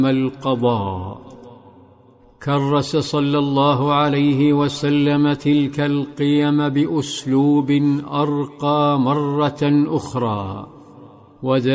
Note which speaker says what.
Speaker 1: القضاء. كرس صلى الله عليه وسلم تلك القيم بأسلوب أرقى مرة أخرى،